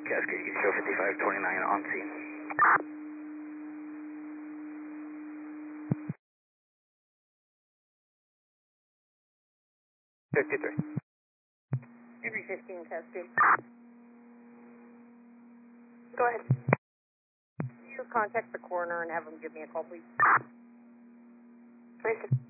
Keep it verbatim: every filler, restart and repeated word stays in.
Cascade, you show fifty-five twenty-nine on scene. fifty-three. Every fifteen, Cascade. Go ahead. You contact the coroner and have him give me a call, please. twenty-six.